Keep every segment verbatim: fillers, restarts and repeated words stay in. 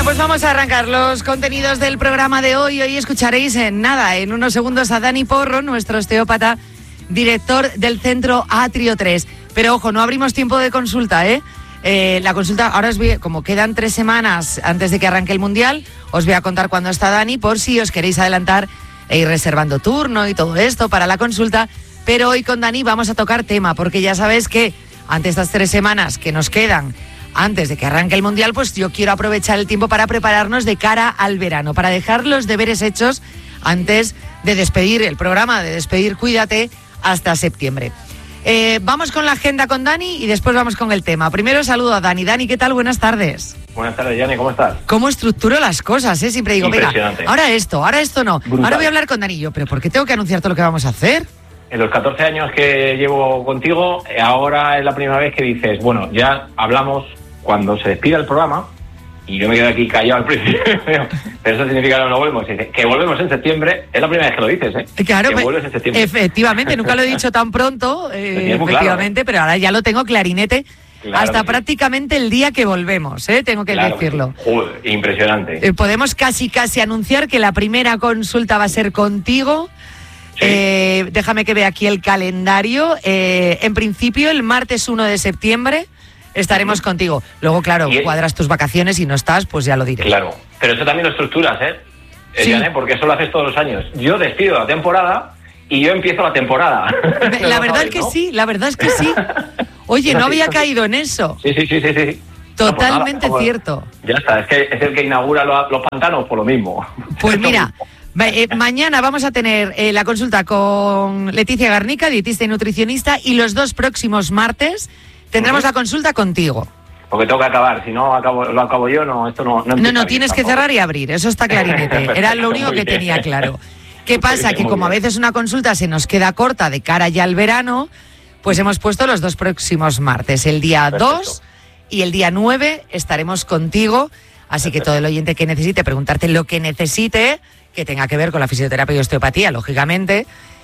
Pues vamos a arrancar los contenidos del programa de hoy. Hoy escucharéis en nada, en unos segundos, a Dani Porro, nuestro osteópata, director del Centro Atrio tres. Pero ojo, no abrimos tiempo de consulta, ¿eh? Eh, la consulta, ahora os voy, como quedan tres semanas antes de que arranque el Mundial, os voy a contar cuándo está Dani, por si os queréis adelantar e ir reservando turno y todo esto para la consulta. Pero hoy con Dani vamos a tocar tema, porque ya sabéis que ante estas tres semanas que nos quedan antes de que arranque el Mundial, pues yo quiero aprovechar el tiempo para prepararnos de cara al verano, para dejar los deberes hechos antes de despedir el programa, de despedir Cuídate hasta septiembre. Eh, vamos con la agenda con Dani y después vamos con el tema. Primero saludo a Dani. Dani, ¿qué tal? Buenas tardes. Buenas tardes, Yanni, ¿cómo estás? ¿Cómo estructuro las cosas? Eh? Siempre digo, venga, ahora esto, ahora esto no. Brutal. Ahora voy a hablar con Dani y yo, pero ¿por qué tengo que anunciar todo lo que vamos a hacer? En los catorce años que llevo contigo, ahora es la primera vez que dices, bueno, ya hablamos cuando se despida el programa, y yo me quedo aquí callado al principio, pero eso significa que no volvemos. Que volvemos en septiembre, es la primera vez que lo dices, ¿eh? Claro, que vuelves en septiembre. Efectivamente, nunca lo he dicho tan pronto, eh, efectivamente, claro, pero ahora ya lo tengo clarinete, claro, hasta sí, prácticamente el día que volvemos, ¿eh? Tengo que claro, decirlo. Joder, impresionante. Eh, podemos casi, casi anunciar que la primera consulta va a ser contigo. Sí. Eh, déjame que vea aquí el calendario. Eh, en principio, el martes uno de septiembre estaremos contigo. Luego, claro, cuadras tus vacaciones y no estás, pues ya lo diré. Claro, pero eso también lo estructuras, ¿eh? Sí. ¿eh? Porque eso lo haces todos los años. Yo despido la temporada y yo empiezo la temporada. La verdad es que ¿no? sí, la verdad es que sí. Oye, no había caído en eso. Sí, sí, sí, sí, sí. Totalmente no, pues nada, cierto. Ya está, es que es el que inaugura los, los pantanos por lo mismo. Pues mira, eh, mañana vamos a tener eh, la consulta con Leticia Garnica, dietista y nutricionista, y los dos próximos martes tendremos uh-huh. la consulta contigo. Porque tengo que acabar, si no acabo, lo acabo yo, no, esto no... No, no, no tienes que cerrar y abrir, eso está clarinete, era lo único que tenía claro. ¿Qué pasa? Que como a veces una consulta se nos queda corta de cara ya al verano, pues hemos puesto los dos próximos martes, el día dos y el día nueve estaremos contigo, así que todo el oyente que necesite preguntarte lo que necesite, que tenga que ver con la fisioterapia y osteopatía, lógicamente,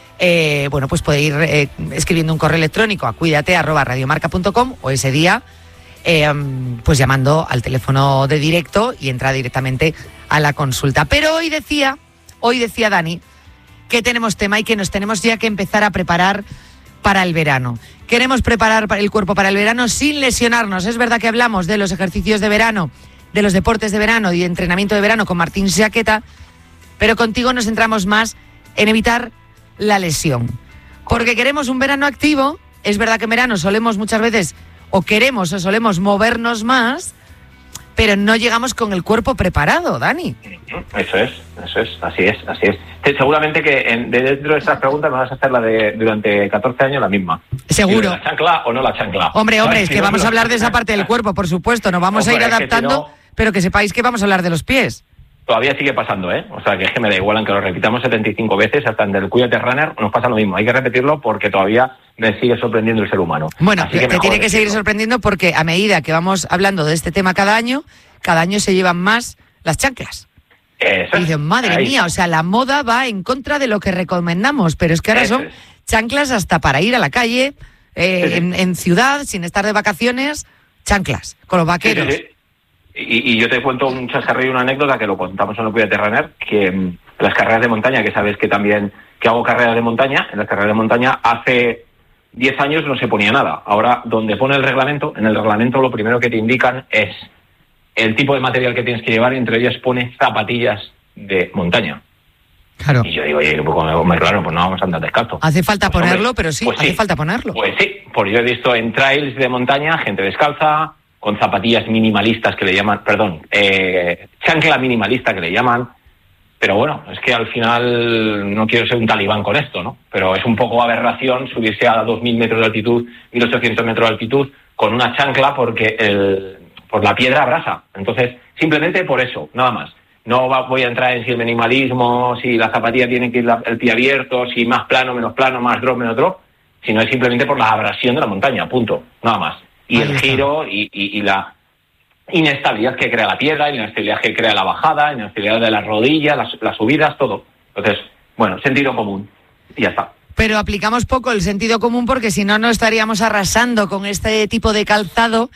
Eh, bueno, pues puede ir eh, escribiendo un correo electrónico a cuídate arroba radiomarca punto com o ese día eh, pues llamando al teléfono de directo y entra directamente a la consulta. Pero hoy decía, hoy decía Dani que tenemos tema y que nos tenemos ya que empezar a preparar para el verano. Queremos preparar el cuerpo para el verano sin lesionarnos. Es verdad que hablamos de los ejercicios de verano, de los deportes de verano y de entrenamiento de verano con Martín Saqueta, pero contigo nos centramos más en evitar la lesión, porque queremos un verano activo. Es verdad que en verano solemos muchas veces, o queremos o solemos movernos más, pero no llegamos con el cuerpo preparado, Dani. Eso es, eso es, así es, así es. Seguramente que en, de dentro de estas preguntas me vas a hacer la de durante catorce años la misma. Seguro. ¿La chancla o no la chancla? Hombre, hombre, es que vamos a hablar de esa parte del cuerpo, por supuesto, nos vamos hombre, a ir adaptando, que si no, pero que sepáis que vamos a hablar de los pies. Todavía sigue pasando, ¿eh? O sea, que es que me da igual, aunque lo repitamos setenta y cinco veces, hasta en el Cuídate Runner nos pasa lo mismo. Hay que repetirlo porque todavía me sigue sorprendiendo el ser humano. Bueno, que te tiene que seguir sorprendiendo porque a medida que vamos hablando de este tema cada año, cada año se llevan más las chanclas. Eso. Y dicen, madre Ahí. mía, o sea, la moda va en contra de lo que recomendamos, pero es que ahora Eso son es. chanclas hasta para ir a la calle, eh, sí, sí. En, en ciudad, sin estar de vacaciones, chanclas, con los vaqueros. Sí, sí, sí. Y, y yo te cuento un chascarrillo, una anécdota que lo contamos en el Cuídate Runner, que en las carreras de montaña, que sabes que también que hago carreras de montaña, en las carreras de montaña hace diez años no se ponía nada. Ahora, donde pone el reglamento, en el reglamento lo primero que te indican es el tipo de material que tienes que llevar, y entre ellas pone zapatillas de montaña. Claro. Y yo digo, oye, pues claro, pues no vamos a andar descalzo. Hace falta pues, ponerlo, hombre, pero sí, pues hace sí. falta ponerlo. Pues sí, porque yo he visto en trails de montaña gente descalza, con zapatillas minimalistas que le llaman, perdón, eh, chancla minimalista que le llaman, pero bueno, es que al final no quiero ser un talibán con esto, ¿no? Pero es un poco aberración subirse a dos mil metros de altitud, mil ochocientos metros de altitud, con una chancla porque el, por la piedra abrasa. Entonces, simplemente por eso, nada más. No va, voy a entrar en si el minimalismo, si la zapatilla tiene que ir la, el pie abierto, si más plano, menos plano, más drop, menos drop, sino es simplemente por la abrasión de la montaña, punto, nada más. Y el giro y, y, y la inestabilidad que crea la piedra, y la inestabilidad que crea la bajada, la inestabilidad de las rodillas, las, las subidas, todo. Entonces, bueno, sentido común. Y ya está. Pero aplicamos poco el sentido común porque si no, no estaríamos arrasando con este tipo de calzado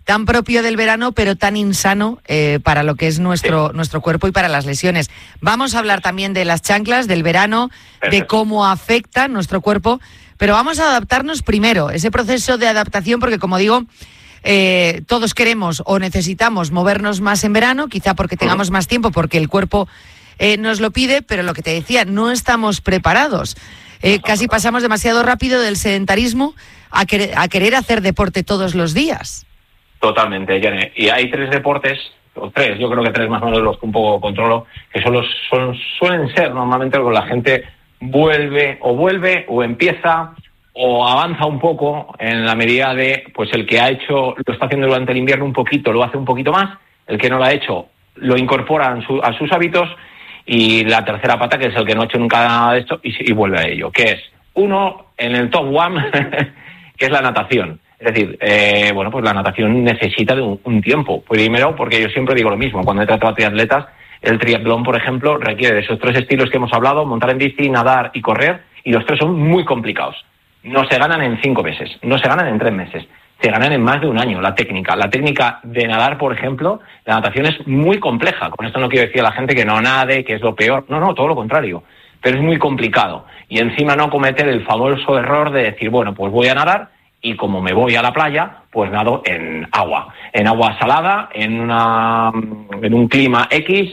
tan propio del verano, pero tan insano eh, para lo que es nuestro, sí. nuestro cuerpo y para las lesiones. Vamos a hablar también de las chanclas, del verano, Perfecto. de cómo afectan nuestro cuerpo, pero vamos a adaptarnos primero, ese proceso de adaptación, porque como digo, eh, todos queremos o necesitamos movernos más en verano, quizá porque tengamos más tiempo, porque el cuerpo eh, nos lo pide, pero lo que te decía, no estamos preparados. Eh, casi pasamos demasiado rápido del sedentarismo a querer, a querer hacer deporte todos los días. Totalmente, Jenny. Y hay tres deportes, o tres, yo creo que tres más o menos los que un poco controlo, que son los, son, suelen ser normalmente lo que la gente vuelve o vuelve o empieza o avanza un poco en la medida de, pues el que ha hecho, lo está haciendo durante el invierno un poquito, lo hace un poquito más, el que no lo ha hecho lo incorpora en su, a sus hábitos, y la tercera pata, que es el que no ha hecho nunca nada de esto y, y vuelve a ello, que es uno en el top one, que es la natación. Es decir, eh, bueno, pues la natación necesita de un, un tiempo. Primero, porque yo siempre digo lo mismo, cuando he tratado a triatletas, el triatlón, por ejemplo, requiere de esos tres estilos que hemos hablado, montar en bici, nadar y correr, y los tres son muy complicados. No se ganan en cinco meses, no se ganan en tres meses, se ganan en más de un año. La técnica, la técnica de nadar, por ejemplo, la natación es muy compleja. Con esto no quiero decir a la gente que no nade, que es lo peor. No, no, todo lo contrario. Pero es muy complicado. Y encima no cometer el famoso error de decir, bueno, pues voy a nadar, y como me voy a la playa, pues nado en agua. En agua salada, en una en un clima X,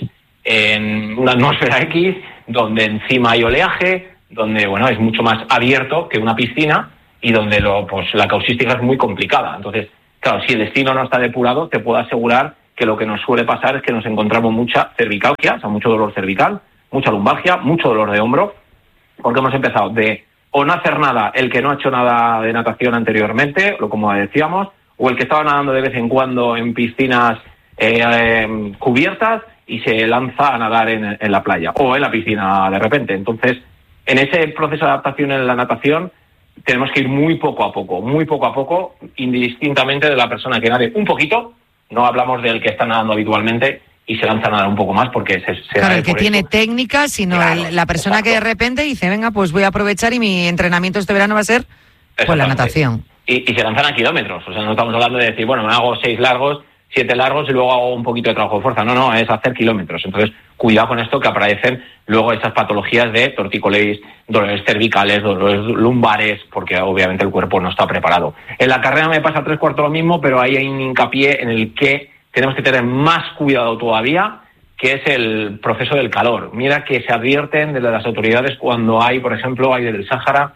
en una atmósfera X, donde encima hay oleaje, donde, bueno, es mucho más abierto que una piscina, y donde lo, pues la causística es muy complicada. Entonces, claro, si el destino no está depurado, te puedo asegurar que lo que nos suele pasar es que nos encontramos mucha cervicalgia, o sea, mucho dolor cervical, mucha lumbalgia, mucho dolor de hombro, porque hemos empezado de o no hacer nada el que no ha hecho nada de natación anteriormente, o como decíamos, o el que estaba nadando de vez en cuando en piscinas eh, eh, cubiertas y se lanza a nadar en, en la playa o en la piscina de repente. Entonces, en ese proceso de adaptación en la natación, tenemos que ir muy poco a poco, muy poco a poco, indistintamente de la persona que nade un poquito. No hablamos del que está nadando habitualmente y se lanza a nadar un poco más porque se... se claro, el que tiene esto. técnica, sino claro, el, la persona exacto. que de repente dice, venga, pues voy a aprovechar y mi entrenamiento este verano va a ser pues la natación. Y, y se lanzan a kilómetros, o sea, no estamos hablando de decir, bueno, me hago seis largos, siete largos y luego hago un poquito de trabajo de fuerza. No, no, es hacer kilómetros. Entonces, cuidado con esto, que aparecen luego esas patologías de tortícolis, dolores cervicales, dolores lumbares, porque obviamente el cuerpo no está preparado. En la carrera me pasa tres cuartos lo mismo, pero ahí hay un hincapié en el que tenemos que tener más cuidado todavía, que es el proceso del calor. Mira que se advierten desde las autoridades cuando hay, por ejemplo, aire del Sáhara,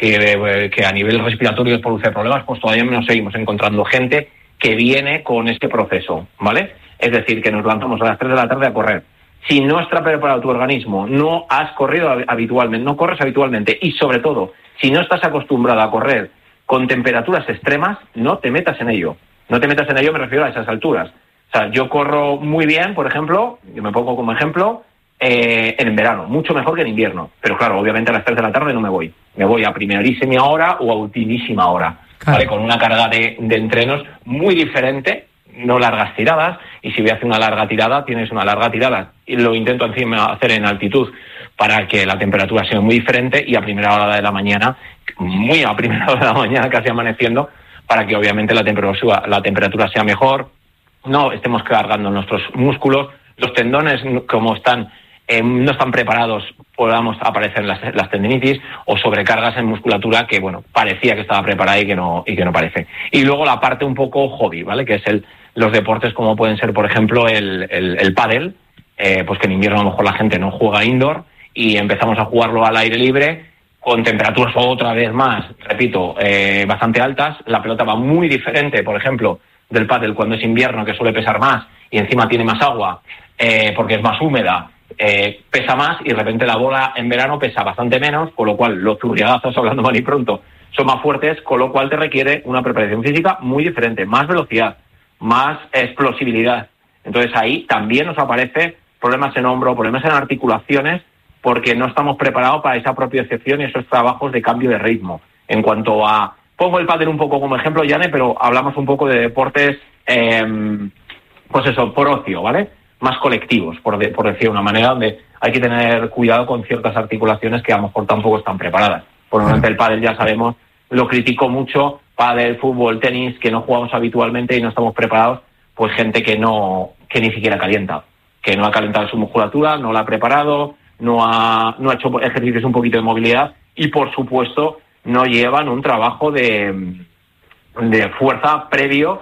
que, que a nivel respiratorio produce problemas, pues todavía nos seguimos encontrando gente que viene con este proceso, ¿vale? Es decir, que nos lanzamos a las tres de la tarde a correr. Si no está preparado tu organismo, no has corrido habitualmente, no corres habitualmente, y sobre todo, si no estás acostumbrado a correr con temperaturas extremas, no te metas en ello. No te metas en ello, me refiero a esas alturas. O sea, yo corro muy bien, por ejemplo, yo me pongo como ejemplo, eh, en verano, mucho mejor que en invierno. Pero claro, obviamente a las tres de la tarde no me voy. Me voy a primerísima hora o a ultimísima hora. Claro. ¿Vale? Con una carga de, de entrenos muy diferente, no largas tiradas, y si voy a hacer una larga tirada, tienes una larga tirada. Y lo intento encima hacer en altitud para que la temperatura sea muy diferente, y a primera hora de la mañana, muy a primera hora de la mañana, casi amaneciendo, para que obviamente la temperatura, la temperatura sea mejor, no estemos cargando nuestros músculos, los tendones como están eh, no están preparados, podamos aparecer las, las tendinitis o sobrecargas en musculatura que, bueno, parecía que estaba preparada y que no y que no parece. Y luego la parte un poco hobby, ¿vale? Que es el los deportes como pueden ser, por ejemplo, el, el, el pádel, eh, pues que en invierno a lo mejor la gente no juega indoor y empezamos a jugarlo al aire libre con temperaturas otra vez más, repito, eh, bastante altas. La pelota va muy diferente, por ejemplo, del pádel cuando es invierno, que suele pesar más y encima tiene más agua, eh, porque es más húmeda, eh, pesa más, y de repente la bola en verano pesa bastante menos, con lo cual los zurriagazos, hablando mal y pronto, son más fuertes, con lo cual te requiere una preparación física muy diferente, más velocidad, más explosibilidad. Entonces ahí también nos aparece problemas en hombro, problemas en articulaciones, porque no estamos preparados para esa propiocepción y esos trabajos de cambio de ritmo. En cuanto a... Pongo el pádel un poco como ejemplo, Yane, pero hablamos un poco de deportes, eh, pues eso, por ocio, ¿vale? Más colectivos, por, de, por decir de una manera, donde hay que tener cuidado con ciertas articulaciones que a lo mejor tampoco están preparadas. Por lo tanto, el pádel, ya sabemos, lo critico mucho pádel, fútbol, tenis, que no jugamos habitualmente y no estamos preparados, pues gente que no que ni siquiera calienta, que no ha calentado su musculatura, no la ha preparado, no ha, no ha hecho ejercicios un poquito de movilidad y, por supuesto, no llevan un trabajo de, de fuerza previo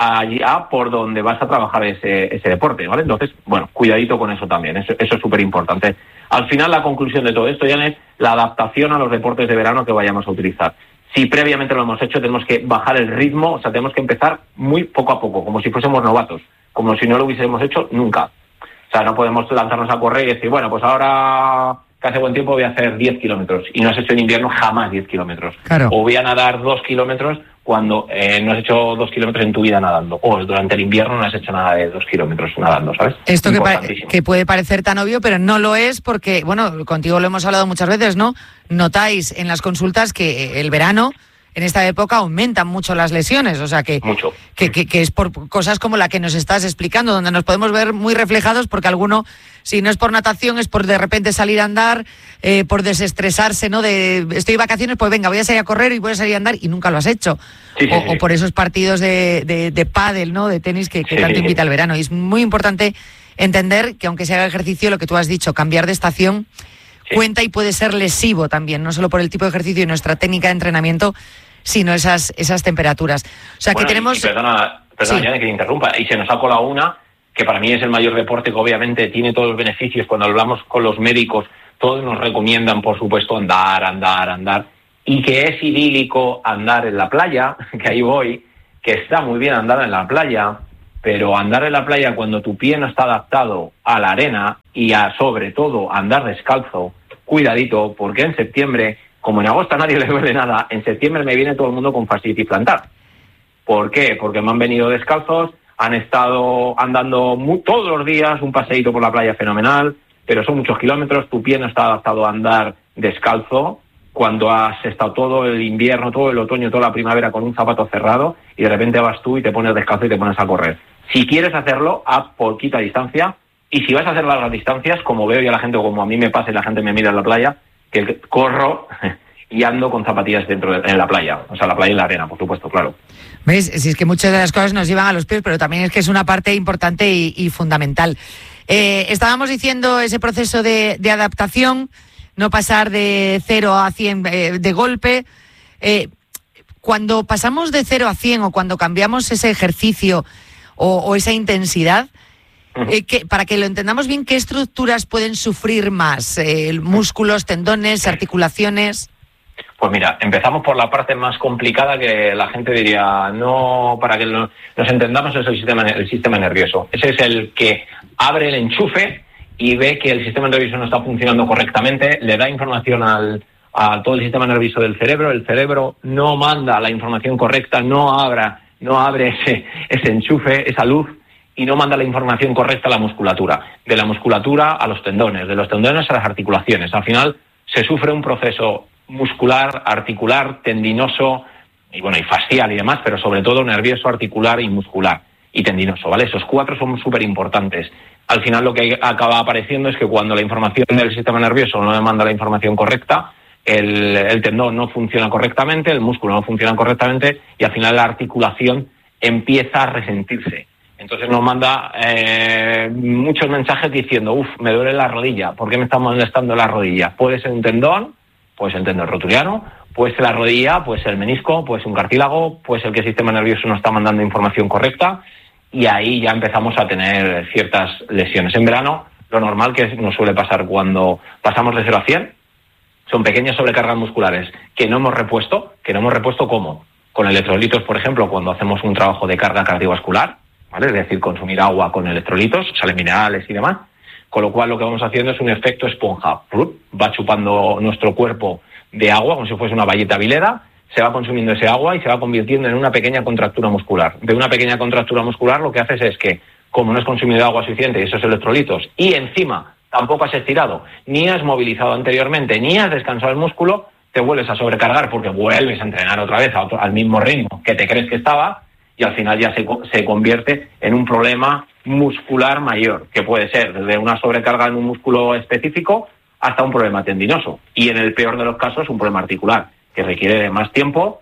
allá por donde vas a trabajar ese, ese deporte, ¿vale? Entonces, bueno, cuidadito con eso también, eso, eso es súper importante. Al final, la conclusión de todo esto, Jan, es la adaptación a los deportes de verano que vayamos a utilizar. Si previamente lo hemos hecho, tenemos que bajar el ritmo, o sea, tenemos que empezar muy poco a poco, como si fuésemos novatos, como si no lo hubiésemos hecho nunca. O sea, no podemos lanzarnos a correr y decir, bueno, pues ahora que hace buen tiempo voy a hacer diez kilómetros y no has hecho en invierno jamás diez kilómetros. Claro. O voy a nadar dos kilómetros cuando eh, no has hecho dos kilómetros en tu vida nadando. O durante el invierno no has hecho nada de dos kilómetros nadando, ¿sabes? Esto que, pa- que puede parecer tan obvio, pero no lo es porque, bueno, contigo lo hemos hablado muchas veces, ¿no? Notáis en las consultas que el verano, en esta época, aumentan mucho las lesiones, o sea que, mucho. que, que, que es por cosas como la que nos estás explicando, donde nos podemos ver muy reflejados porque alguno, si no es por natación, es por de repente salir a andar, eh, por desestresarse, ¿no? De estoy de vacaciones, pues venga, voy a salir a correr y voy a salir a andar y nunca lo has hecho. Sí, sí, o, sí. o por esos partidos de, de, de pádel, ¿no? De tenis que, que sí, tanto sí, invita sí. el verano. Y es muy importante entender que aunque se haga ejercicio, lo que tú has dicho, cambiar de estación Sí. cuenta y puede ser lesivo también, no solo por el tipo de ejercicio y nuestra técnica de entrenamiento, sino esas esas temperaturas. O sea, Bueno, que tenemos... y, y perdona, perdona Sí. Jan, que te interrumpa, y se nos ha colado una que para mí es el mayor deporte, que obviamente tiene todos los beneficios. Cuando hablamos con los médicos, todos nos recomiendan, por supuesto, andar, andar, andar, y que es idílico andar en la playa, que ahí voy, que está muy bien andar en la playa, pero andar en la playa cuando tu pie no está adaptado a la arena y a, sobre todo, andar descalzo, cuidadito, porque en septiembre, como en agosto a nadie le duele nada, en septiembre me viene todo el mundo con fascitis plantar. ¿Por qué? Porque me han venido descalzos, han estado andando muy, todos los días, un paseíto por la playa fenomenal, pero son muchos kilómetros, tu pie no está adaptado a andar descalzo, cuando has estado todo el invierno, todo el otoño, toda la primavera con un zapato cerrado y de repente vas tú y te pones descalzo y te pones a correr. Si quieres hacerlo, a poquita distancia, y si vas a hacer largas distancias, como veo yo a la gente, o como a mí me pasa y la gente me mira en la playa, que corro y ando con zapatillas dentro de en la playa, o sea, la playa y la arena, por supuesto, claro. ¿Ves? Si es que muchas de las cosas nos llevan a los pies, pero también es que es una parte importante y, y fundamental. Eh, estábamos diciendo ese proceso de, de adaptación, no pasar de cero a cien eh, de golpe. Eh, cuando pasamos de cero a cien o cuando cambiamos ese ejercicio o, o esa intensidad, eh, que, para que lo entendamos bien, ¿qué estructuras pueden sufrir más? Eh, ¿Músculos, tendones, articulaciones? Pues mira, empezamos por la parte más complicada, que la gente diría, no, para que lo, nos entendamos, es el sistema, el sistema nervioso. Ese es el que abre el enchufe y ve que el sistema nervioso no está funcionando correctamente, le da información al, a todo el sistema nervioso del cerebro, el cerebro no manda la información correcta, no abra, no abre ese, ese enchufe, esa luz, y no manda la información correcta a la musculatura. De la musculatura a los tendones, de los tendones a las articulaciones. Al final se sufre un proceso muscular, articular, tendinoso, y bueno, y fascial y demás, pero sobre todo nervioso, articular y muscular y tendinoso, ¿vale? Esos cuatro son súper importantes. Al final lo que acaba apareciendo es que cuando la información del sistema nervioso no le manda la información correcta, el, el tendón no funciona correctamente, el músculo no funciona correctamente y al final la articulación empieza a resentirse. Entonces nos manda eh, muchos mensajes diciendo, uff, me duele la rodilla, ¿por qué me está molestando la rodilla? Puede ser un tendón, puede ser un tendón rotuliano, puede ser la rodilla, puede ser el menisco, puede ser un cartílago, puede ser que el sistema nervioso no está mandando información correcta, y ahí ya empezamos a tener ciertas lesiones. En verano, lo normal que nos suele pasar cuando pasamos de cero a cien, son pequeñas sobrecargas musculares que no hemos repuesto, que no hemos repuesto ¿cómo? Con electrolitos, por ejemplo, cuando hacemos un trabajo de carga cardiovascular, ¿vale? Es decir, consumir agua con electrolitos, sales minerales y demás, con lo cual lo que vamos haciendo es un efecto esponja. Va chupando nuestro cuerpo de agua como si fuese una bayeta vileda, se va consumiendo ese agua y se va convirtiendo en una pequeña contractura muscular. De una pequeña contractura muscular lo que haces es que, como no has consumido agua suficiente y esos electrolitos, y encima tampoco has estirado, ni has movilizado anteriormente, ni has descansado el músculo, te vuelves a sobrecargar porque vuelves a entrenar otra vez a otro, al mismo ritmo que te crees que estaba, y al final ya se, se convierte en un problema muscular mayor, que puede ser desde una sobrecarga en un músculo específico hasta un problema tendinoso. Y en el peor de los casos, un problema articular, que requiere de más tiempo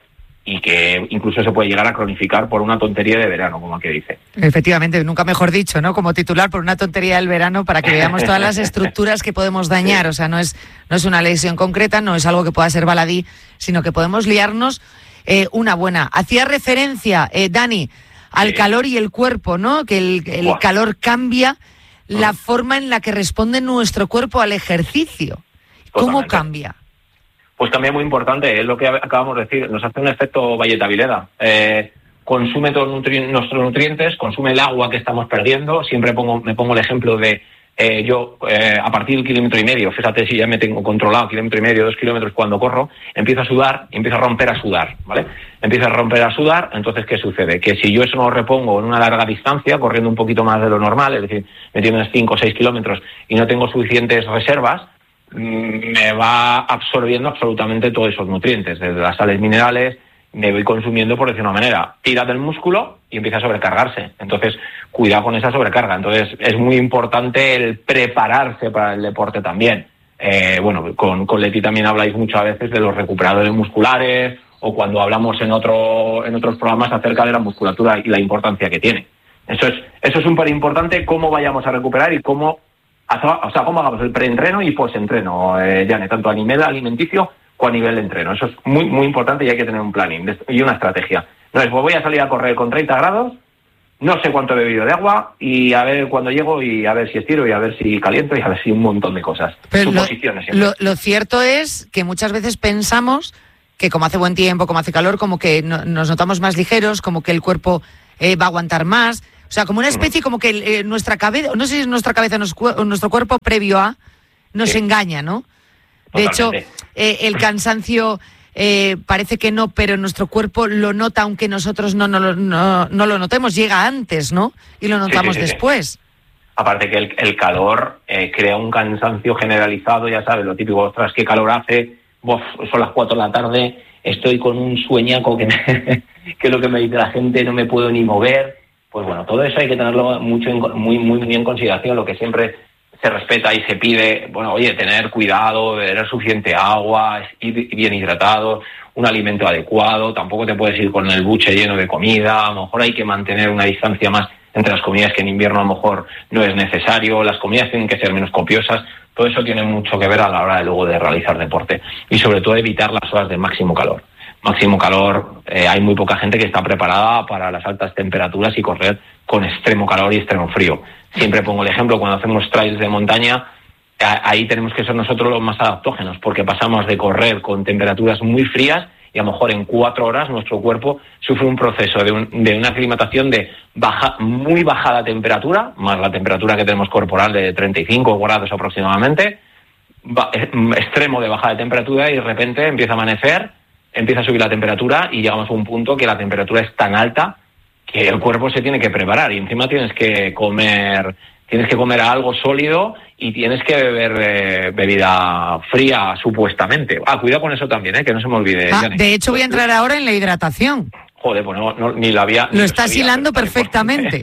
y que incluso se puede llegar a cronificar por una tontería de verano, como que dice. Efectivamente, nunca mejor dicho, ¿no? Como titular, por una tontería del verano, para que veamos todas las estructuras que podemos dañar. O sea, no es, no es una lesión concreta, no es algo que pueda ser baladí, sino que podemos liarnos eh, una buena. Hacía referencia, eh, Dani, al sí. calor y el cuerpo, ¿no? Que el, el calor cambia la forma en la que responde nuestro cuerpo al ejercicio. ¿Cómo Totalmente. cambia? Pues cambia muy importante, es lo que acabamos de decir, nos hace un efecto Valletta-Vileda. Eh, consume todos nutri- nuestros nutrientes, consume el agua que estamos perdiendo. Siempre pongo, me pongo el ejemplo de eh, yo, eh, a partir del kilómetro y medio, fíjate si ya me tengo controlado, kilómetro y medio, dos kilómetros cuando corro, empiezo a sudar y empiezo a romper a sudar, ¿vale? Empiezo a romper a sudar, entonces, ¿qué sucede? Que si yo eso no lo repongo en una larga distancia, corriendo un poquito más de lo normal, es decir, metiendo unos cinco o seis kilómetros y no tengo suficientes reservas, me va absorbiendo absolutamente todos esos nutrientes, desde las sales minerales, me voy consumiendo, por decir una manera, tira del músculo y empieza a sobrecargarse. Entonces, cuidado con esa sobrecarga. Entonces, es muy importante el prepararse para el deporte también. Eh, bueno, con, con Leti también habláis muchas veces de los recuperadores musculares, o cuando hablamos en otro en otros programas acerca de la musculatura y la importancia que tiene. Eso es eso es súper importante, cómo vayamos a recuperar y cómo o sea, cómo hagamos el preentreno y postentreno, eh, Jane, tanto a nivel alimenticio como a nivel de entreno. Eso es muy muy importante y hay que tener un planning y una estrategia. No es, pues voy a salir a correr con treinta grados, no sé cuánto he bebido de agua y a ver cuándo llego y a ver si estiro y a ver si caliento y a ver si un montón de cosas. Pero Suposiciones. Lo, lo, lo cierto es que muchas veces pensamos que como hace buen tiempo, como hace calor, como que no, nos notamos más ligeros, como que el cuerpo eh, va a aguantar más. O sea, como una especie, como que eh, nuestra cabeza, no sé si es nuestra cabeza o nuestro cuerpo previo a, nos sí. engaña, ¿no? De Totalmente. hecho, eh, el cansancio eh, parece que no, pero nuestro cuerpo lo nota, aunque nosotros no, no, no, no lo notemos, llega antes, ¿no? Y lo notamos sí, sí, sí, después. Sí. Aparte que el, el calor eh, crea un cansancio generalizado, ya sabes, lo típico, ostras, qué calor hace, Uf, son las cuatro de la tarde, estoy con un sueñaco que, me, que es lo que me dice la gente, no me puedo ni mover. Pues bueno, todo eso hay que tenerlo mucho en, muy muy muy en consideración, lo que siempre se respeta y se pide, bueno, oye, tener cuidado, beber suficiente agua, ir bien hidratado, un alimento adecuado, tampoco te puedes ir con el buche lleno de comida, a lo mejor hay que mantener una distancia más entre las comidas, que en invierno a lo mejor no es necesario, las comidas tienen que ser menos copiosas, todo eso tiene mucho que ver a la hora de luego de realizar deporte y sobre todo evitar las horas de máximo calor. Máximo calor, eh, hay muy poca gente que está preparada para las altas temperaturas y correr con extremo calor y extremo frío. Siempre pongo el ejemplo, cuando hacemos trails de montaña, a, ahí tenemos que ser nosotros los más adaptógenos, porque pasamos de correr con temperaturas muy frías y a lo mejor en cuatro horas nuestro cuerpo sufre un proceso de, un, de una aclimatación de baja, muy bajada temperatura, más la temperatura que tenemos corporal de treinta y cinco grados aproximadamente, va, extremo de bajada de temperatura y de repente empieza a amanecer, empieza a subir la temperatura y llegamos a un punto que la temperatura es tan alta que el cuerpo se tiene que preparar y encima tienes que comer tienes que comer algo sólido y tienes que beber eh, bebida fría supuestamente. Ah, cuidado con eso también, ¿eh? Que no se me olvide. Ah, de hecho voy a entrar ahora en la hidratación. Joder, pues no, no, ni la había... Lo estás hilando perfectamente.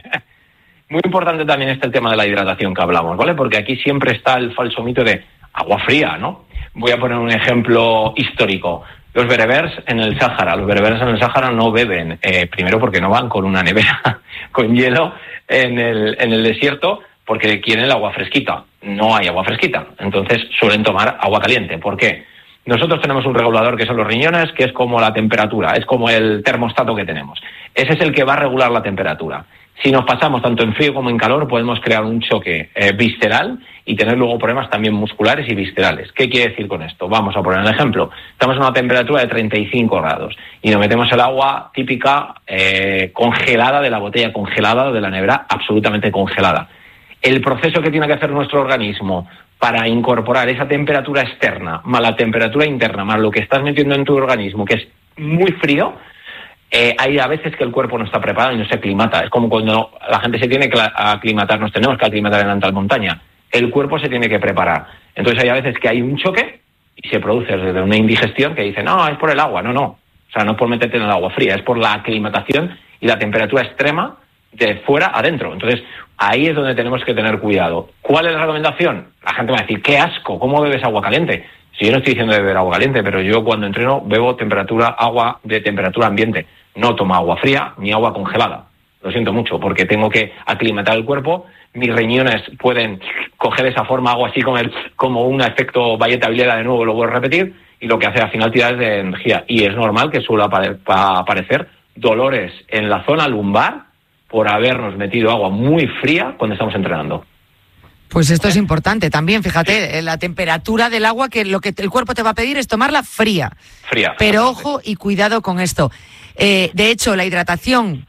Muy importante también está el tema de la hidratación que hablamos, ¿vale? Porque aquí siempre está el falso mito de agua fría, ¿no? Voy a poner un ejemplo histórico. Los bereberes en el Sáhara, los bereberes en el Sáhara no beben, eh, primero porque no van con una nevera con hielo en el, en el desierto, porque quieren el agua fresquita. No hay agua fresquita, entonces suelen tomar agua caliente. ¿Por qué? Nosotros tenemos un regulador que son los riñones, que es como la temperatura, es como el termostato que tenemos. Ese es el que va a regular la temperatura. Si nos pasamos tanto en frío como en calor, podemos crear un choque eh, visceral y tener luego problemas también musculares y viscerales. ¿Qué quiere decir con esto? Vamos a poner un ejemplo. Estamos a una temperatura de treinta y cinco grados y nos metemos el agua típica eh, congelada de la botella, congelada de la nevera, absolutamente congelada. El proceso que tiene que hacer nuestro organismo para incorporar esa temperatura externa más la temperatura interna, más lo que estás metiendo en tu organismo, que es muy frío, Eh, hay a veces que el cuerpo no está preparado y no se aclimata. Es como cuando la gente se tiene que aclimatar, nos tenemos que aclimatar en la alta montaña. El cuerpo se tiene que preparar. Entonces hay a veces que hay un choque y se produce desde una indigestión que dice, no, es por el agua. No, no. O sea, no es por meterte en el agua fría, es por la aclimatación y la temperatura extrema de fuera adentro. Entonces ahí es donde tenemos que tener cuidado. ¿Cuál es la recomendación? La gente va a decir, qué asco, ¿cómo bebes agua caliente? Si yo no estoy diciendo de beber agua caliente, pero yo cuando entreno bebo temperatura, agua de temperatura ambiente. No tomo agua fría ni agua congelada. Lo siento mucho, porque tengo que aclimatar el cuerpo. Mis riñones pueden coger esa forma, hago así como, el, como un efecto Valletta Vilera, de nuevo lo vuelvo a repetir, y lo que hace al final tirar de energía. Y es normal que suele aparecer dolores en la zona lumbar por habernos metido agua muy fría cuando estamos entrenando. Pues esto es importante también, fíjate, sí. La temperatura del agua, que lo que el cuerpo te va a pedir es tomarla fría. Fría. Pero ojo y cuidado con esto. Eh, de hecho, la hidratación,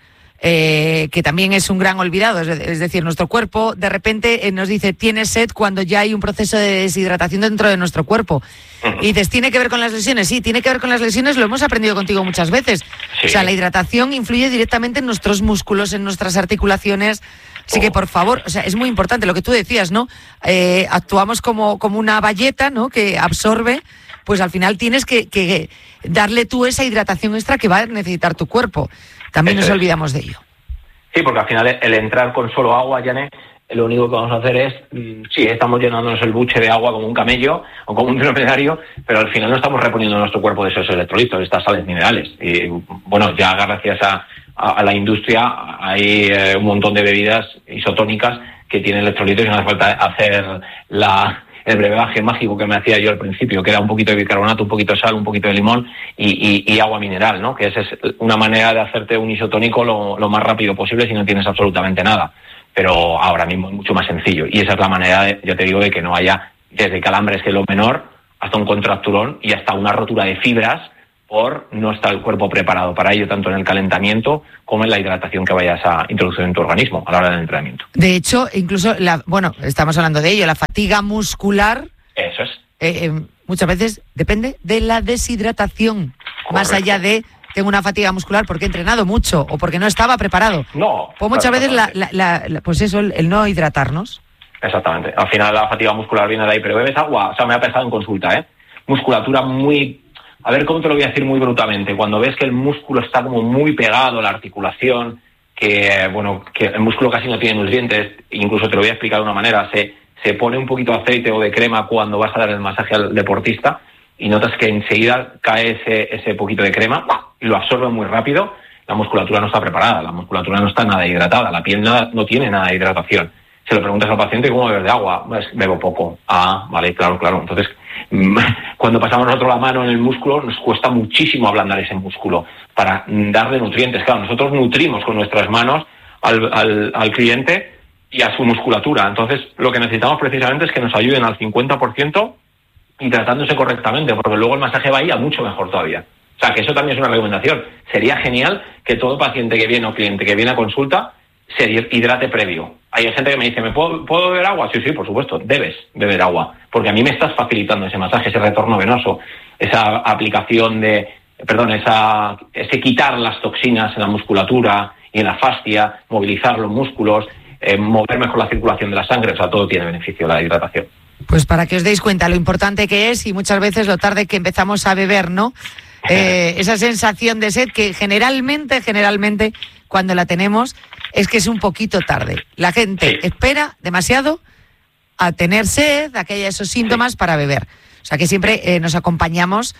eh, que también es un gran olvidado, es, es decir, nuestro cuerpo de repente eh, nos dice tienes sed cuando ya hay un proceso de deshidratación dentro de nuestro cuerpo. Uh-huh. Y dices, ¿tiene que ver con las lesiones? Sí, tiene que ver con las lesiones, lo hemos aprendido contigo muchas veces. Sí. O sea, la hidratación influye directamente en nuestros músculos, en nuestras articulaciones. Así que, por favor, o sea, es muy importante lo que tú decías, ¿no? Eh, actuamos como, como una bayeta, ¿no? Que absorbe, pues al final tienes que, que darle tú esa hidratación extra que va a necesitar tu cuerpo. También Eso nos es. olvidamos de ello. Sí, porque al final el entrar con solo agua, Yane, lo único que vamos a hacer es, sí, estamos llenándonos el buche de agua como un camello o como un dromedario, pero al final no estamos reponiendo nuestro cuerpo de esos electrolitos, de estas sales minerales. Y bueno, ya gracias a A, a la industria hay eh, un montón de bebidas isotónicas que tienen electrolitos y no hace falta hacer la, el brebaje mágico que me hacía yo al principio, que era un poquito de bicarbonato, un poquito de sal, un poquito de limón y, y, y agua mineral, ¿no? Que esa es una manera de hacerte un isotónico lo, lo más rápido posible si no tienes absolutamente nada. Pero ahora mismo es mucho más sencillo y esa es la manera, de, yo te digo, de que no haya desde calambres, que es lo menor, hasta un contracturón y hasta una rotura de fibras, por no está el cuerpo preparado para ello, tanto en el calentamiento como en la hidratación que vayas a introducir en tu organismo a la hora del entrenamiento. De hecho, incluso, la, bueno, estamos hablando de ello, la fatiga muscular. Eso es. Eh, eh, muchas veces depende de la deshidratación. Correcto. Más allá de, tengo una fatiga muscular porque he entrenado mucho o porque no estaba preparado. No. Pues muchas veces, la, la, la, la, pues eso, el, el no hidratarnos. Exactamente. Al final la fatiga muscular viene de ahí, pero bebes agua, o sea, me ha pasado en consulta, ¿eh? Musculatura muy... A ver, ¿cómo te lo voy a decir muy brutalmente? Cuando ves que el músculo está como muy pegado a la articulación, que bueno, que el músculo casi no tiene nutrientes, incluso te lo voy a explicar de una manera, se, se pone un poquito de aceite o de crema cuando vas a dar el masaje al deportista y notas que enseguida cae ese, ese poquito de crema y lo absorbe muy rápido, la musculatura no está preparada, la musculatura no está nada hidratada, la piel nada, no tiene nada de hidratación. Se lo preguntas al paciente, ¿cómo bebes de agua? Pues bebo poco. Ah, vale, claro, claro. Entonces, cuando pasamos nosotros la mano en el músculo, nos cuesta muchísimo ablandar ese músculo para darle nutrientes. Claro, nosotros nutrimos con nuestras manos al, al, al cliente y a su musculatura. Entonces, lo que necesitamos precisamente es que nos ayuden al cincuenta por ciento hidratándose correctamente, porque luego el masaje va a ir a mucho mejor todavía. O sea, que eso también es una recomendación. Sería genial que todo paciente que viene o cliente que viene a consulta se hidrate previo. Hay gente que me dice, ¿me puedo, ¿puedo beber agua? Sí, sí, por supuesto, debes beber agua, porque a mí me estás facilitando ese masaje, ese retorno venoso, esa aplicación de, perdón, esa, ese quitar las toxinas en la musculatura y en la fascia, movilizar los músculos, eh, mover mejor la circulación de la sangre, o sea, todo tiene beneficio la hidratación. Pues para que os deis cuenta lo importante que es y muchas veces lo tarde que empezamos a beber, ¿no? Eh, esa sensación de sed que generalmente, generalmente, cuando la tenemos, es que es un poquito tarde. La gente sí. espera demasiado a tener sed, a que haya esos síntomas sí. para beber. O sea que siempre eh, nos acompañamos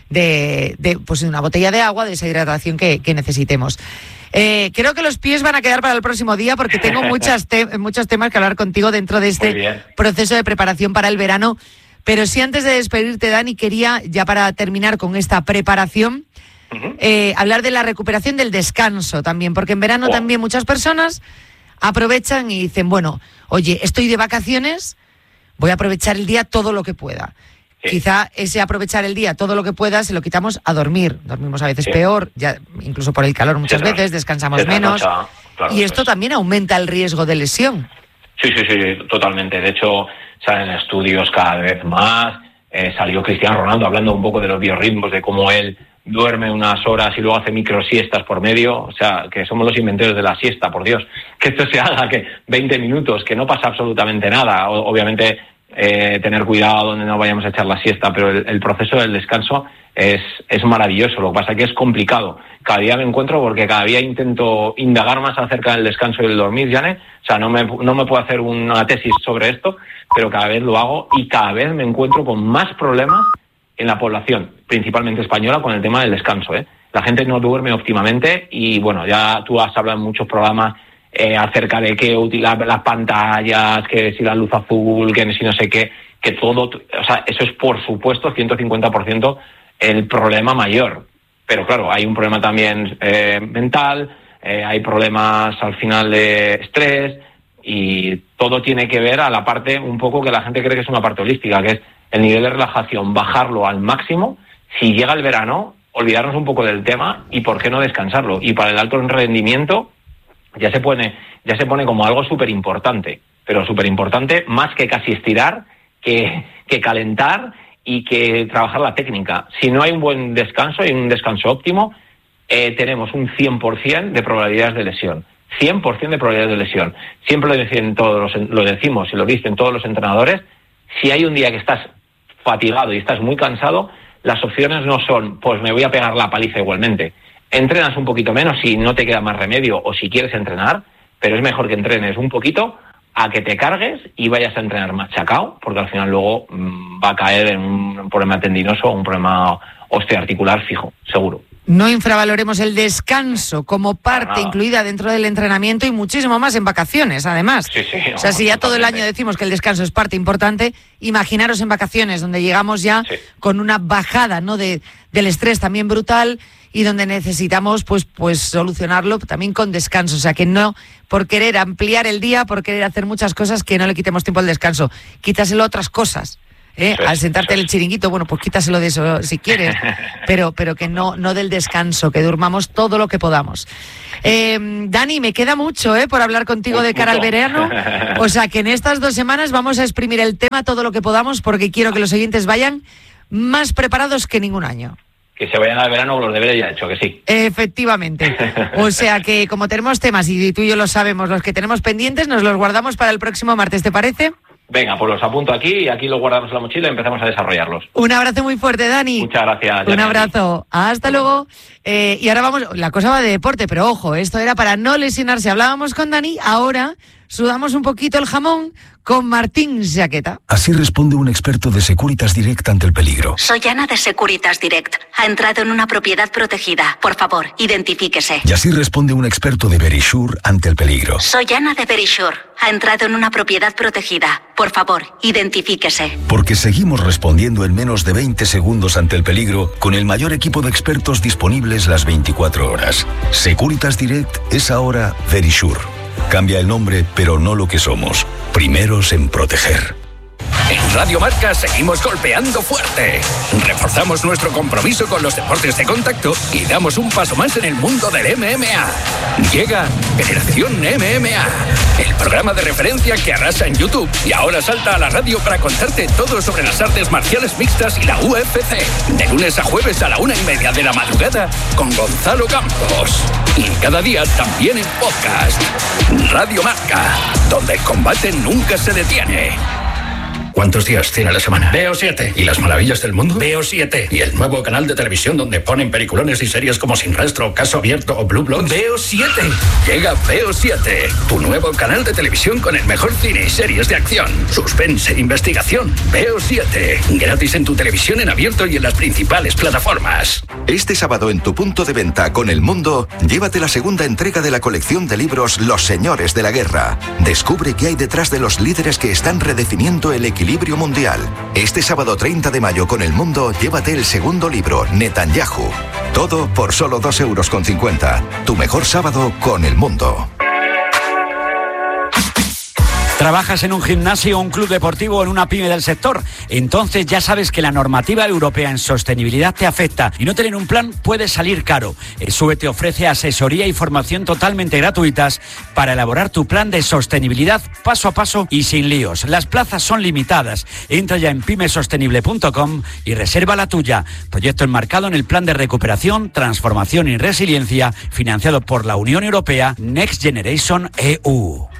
de, de, pues, de una botella de agua, de esa hidratación que, que necesitemos. Eh, creo que los pies van a quedar para el próximo día porque tengo muchas te- muchos temas que hablar contigo dentro de este proceso de preparación para el verano. Pero sí, antes de despedirte, Dani, quería, ya para terminar con esta preparación, uh-huh. eh, hablar de la recuperación del descanso también, porque en verano oh. también muchas personas aprovechan y dicen, bueno, oye, estoy de vacaciones, voy a aprovechar el día todo lo que pueda. Sí. Quizá ese aprovechar el día todo lo que pueda se lo quitamos a dormir. Dormimos a veces sí. peor, ya incluso por el calor muchas sí, veces, descansamos sí, menos. Noche, claro, y esto pues. también aumenta el riesgo de lesión. Sí, sí, sí, totalmente. De hecho, salen estudios cada vez más. Eh, salió Cristiano Ronaldo hablando un poco de los biorritmos, de cómo él duerme unas horas y luego hace microsiestas por medio. O sea, que somos los inventores de la siesta, por Dios. Que esto se haga, que veinte minutos, que no pasa absolutamente nada. O, obviamente eh, tener cuidado donde no vayamos a echar la siesta, pero el, el proceso del descanso es, es maravilloso. Lo que pasa es que es complicado. Cada día me encuentro porque cada día intento indagar más acerca del descanso y del dormir, Jane. O sea, no me, no me puedo hacer una tesis sobre esto, pero cada vez lo hago y cada vez me encuentro con más problemas en la población, principalmente española, con el tema del descanso, ¿eh? La gente no duerme óptimamente y, bueno, ya tú has hablado en muchos programas eh, acerca de que utilizar las pantallas, que si la luz azul, que si no sé qué, que todo, o sea, eso es por supuesto ciento cincuenta por ciento el problema mayor. Pero claro, hay un problema también eh, mental, eh, hay problemas al final de estrés y todo tiene que ver a la parte un poco que la gente cree que es una parte holística, que es el nivel de relajación, bajarlo al máximo. Si llega el verano, olvidarnos un poco del tema y por qué no descansarlo. Y para el alto rendimiento ya se pone, ya se pone como algo súper importante, pero súper importante más que casi estirar, que, que calentar y que trabajar la técnica. Si no hay un buen descanso y un descanso óptimo, eh, tenemos un cien por ciento de probabilidades de lesión. cien por ciento de probabilidades de lesión. Siempre lo dicen todos los, lo decimos y lo dicen todos los entrenadores. Si hay un día que estás fatigado y estás muy cansado, las opciones no son, pues me voy a pegar la paliza igualmente. Entrenas un poquito menos si no te queda más remedio o si quieres entrenar, pero es mejor que entrenes un poquito a que te cargues y vayas a entrenar machacao, porque al final luego mmm, va a caer en un problema tendinoso o un problema osteoarticular fijo, seguro. No infravaloremos el descanso como parte incluida dentro del entrenamiento y muchísimo más en vacaciones, además. Sí, sí, o sea, si ya todo el año decimos que el descanso es parte importante, imaginaros en vacaciones, donde llegamos ya sí. con una bajada, ¿no?, de, del estrés también brutal y donde necesitamos pues, pues solucionarlo también con descanso. O sea, que no por querer ampliar el día, por querer hacer muchas cosas, que no le quitemos tiempo al descanso. Quítaselo a otras cosas. ¿Eh? Al sentarte en el chiringuito, bueno, pues quítaselo de eso si quieres, pero, pero que no, no del descanso, que durmamos todo lo que podamos. Eh, Dani, me queda mucho ¿eh? por hablar contigo de cara al verano, o sea que en estas dos semanas vamos a exprimir el tema todo lo que podamos, porque quiero que los oyentes vayan más preparados que ningún año. Que se vayan al verano con los deberes ya hecho, que sí. Efectivamente. O sea que como tenemos temas, y tú y yo lo sabemos, los que tenemos pendientes, nos los guardamos para el próximo martes, ¿te parece? Venga, pues los apunto aquí y aquí los guardamos en la mochila y empezamos a desarrollarlos. Un abrazo muy fuerte, Dani. Muchas gracias. Un abrazo. Hasta luego. Eh, y ahora vamos, la cosa va de deporte, pero ojo, esto era para no lesionarse. Hablábamos con Dani, ahora sudamos un poquito el jamón con Martín Jaqueta. Así responde un experto de Securitas Direct ante el peligro. Soy Ana de Securitas Direct. Ha entrado en una propiedad protegida. Por favor, identifíquese. Y así responde un experto de Verisure ante el peligro. Soy Ana de Verisure. Ha entrado en una propiedad protegida. Por favor, identifíquese. Porque seguimos respondiendo en menos de veinte segundos ante el peligro con el mayor equipo de expertos disponibles las veinticuatro horas. Securitas Direct es ahora Verisure. Cambia el nombre, pero no lo que somos. Primeros en proteger. En Radio Marca seguimos golpeando fuerte. Reforzamos nuestro compromiso con los deportes de contacto y damos un paso más en el mundo del M M A. Llega Generación M M A, el programa de referencia que arrasa en YouTube y ahora salta a la radio para contarte todo sobre las artes marciales mixtas y la U F C. De lunes a jueves a la una y media de la madrugada con Gonzalo Campos. Y cada día también en podcast. Radio Marca, donde el combate nunca se detiene. ¿Cuántos días tiene la semana? Veo siete. ¿Y las maravillas del mundo? Veo siete. ¿Y el nuevo canal de televisión donde ponen peliculones y series como Sin Rastro, Caso Abierto o Blue Bloods? Veo siete. Llega Veo siete, tu nuevo canal de televisión con el mejor cine y series de acción, suspense e investigación. Veo siete. Gratis en tu televisión en abierto y en las principales plataformas. Este sábado en tu punto de venta con El Mundo, llévate la segunda entrega de la colección de libros Los Señores de la Guerra. Descubre qué hay detrás de los líderes que están redefiniendo el equilibrio Equilibrio mundial. Este sábado treinta de mayo con El Mundo, llévate el segundo libro, Netanyahu. Todo por solo dos euros con cincuenta. Tu mejor sábado con El Mundo. ¿Trabajas en un gimnasio, un club deportivo o en una pyme del sector? Entonces ya sabes que la normativa europea en sostenibilidad te afecta y no tener un plan puede salir caro. E S U E te ofrece asesoría y formación totalmente gratuitas para elaborar tu plan de sostenibilidad paso a paso y sin líos. Las plazas son limitadas. Entra ya en pymesostenible punto com y reserva la tuya. Proyecto enmarcado en el Plan de Recuperación, Transformación y Resiliencia financiado por la Unión Europea Next Generation E U.